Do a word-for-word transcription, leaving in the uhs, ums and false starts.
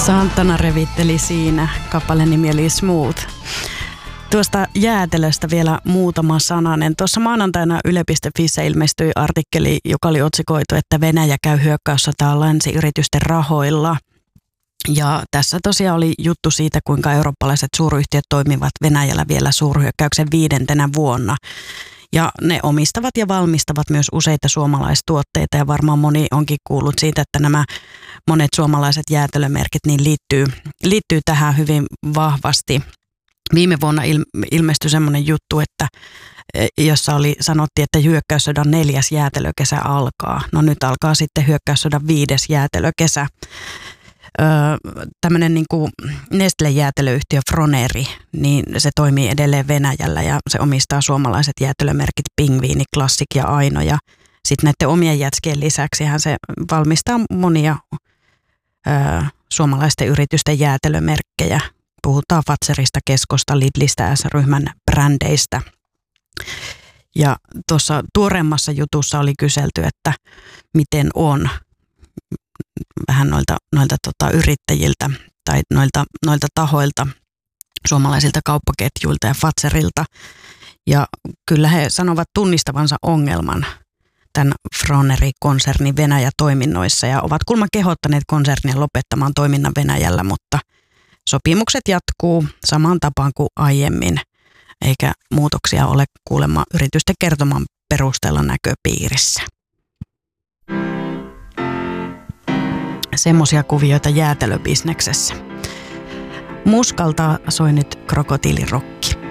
Santana revitteli siinä. Kappaleen nimi oli Smooth. Tuosta jäätelöstä vielä muutama sananen. Tuossa maanantaina yle piste fissä ilmestyi artikkeli, joka oli otsikoitu, että Venäjä käy hyökkäyssotaa länsiyritysten rahoilla. Ja tässä tosiaan oli juttu siitä, kuinka eurooppalaiset suuryhtiöt toimivat Venäjällä vielä suurhyökkäyksen viidentenä vuonna. Ja ne omistavat ja valmistavat myös useita suomalaistuotteita ja varmaan moni onkin kuullut siitä, että nämä monet suomalaiset jäätelömerkit niin liittyy, liittyy tähän hyvin vahvasti. Viime vuonna ilmestyi semmoinen juttu, että jossa oli, sanottiin, että hyökkäyssodan neljäs jäätelökesä alkaa. No nyt alkaa sitten hyökkäyssodan viides jäätelökesä. Öö, tämmöinen niin kuin Nestle-jäätelöyhtiö Froneri, niin se toimii edelleen Venäjällä ja se omistaa suomalaiset jäätelömerkit Pingviini, Classic ja Aino. Ja sitten näiden omien jätskien lisäksi hän se valmistaa monia öö, suomalaisten yritysten jäätelömerkkejä. Puhutaan Fatzerista, Keskosta, Lidlistä, S-ryhmän brändeistä. Ja tuossa tuoreemmassa jutussa oli kyselty, että miten on vähän noilta, noilta tota, yrittäjiltä tai noilta, noilta tahoilta, suomalaisilta kauppaketjuilta ja Fatzerilta. Ja kyllä he sanovat tunnistavansa ongelman tämän Froneri-konsernin Venäjä-toiminnoissa ja ovat kulman kehottaneet konsernia lopettamaan toiminnan Venäjällä, mutta sopimukset jatkuu samaan tapaan kuin aiemmin, eikä muutoksia ole kuulemma yritysten kertoman perusteella näköpiirissä. Semmoisia kuvioita jäätelöbisneksessä. Muskalta soi nyt krokotiilirokki.